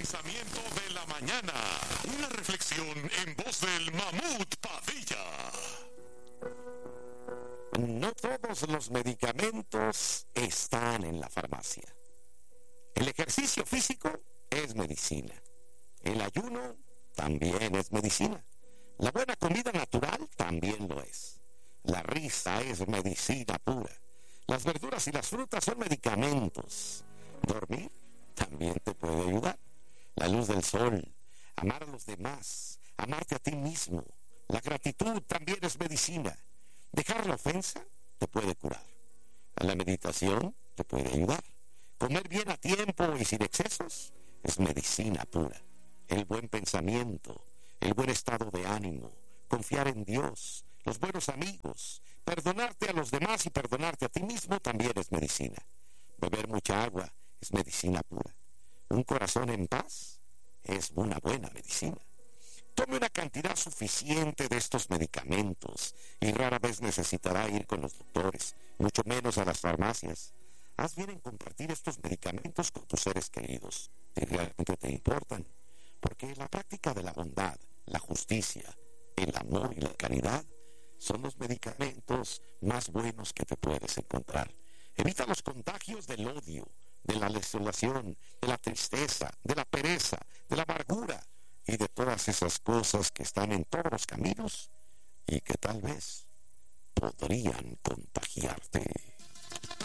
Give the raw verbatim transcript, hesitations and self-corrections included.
pensamiento de la mañana. Una reflexión en voz del Mamut Padilla. No todos los medicamentos están en la farmacia. El ejercicio físico es medicina. El ayuno también es medicina. La buena comida natural también lo es. La risa es medicina pura. Las verduras y las frutas son medicamentos. Dormir también te puede ayudar. La luz del sol, amar a los demás, amarte a ti mismo. La gratitud también es medicina. Dejar la ofensa te puede curar. La meditación te puede ayudar. Comer bien a tiempo y sin excesos es medicina pura. El buen pensamiento, el buen estado de ánimo, confiar en Dios, los buenos amigos, perdonarte a los demás y perdonarte a ti mismo también es medicina. Beber mucha agua es medicina pura. Un corazón en paz es una buena medicina. Tome una cantidad suficiente de estos medicamentos y rara vez necesitará ir con los doctores, mucho menos a las farmacias. Haz bien en compartir estos medicamentos con tus seres queridos, si realmente te importan, porque la práctica de la bondad, la justicia, el amor y la caridad son los medicamentos más buenos que te puedes encontrar. Evita los contagios del odio, de la desolación, de la tristeza, de la pereza, de la amargura y de todas esas cosas que están en todos los caminos y que tal vez podrían contagiarte.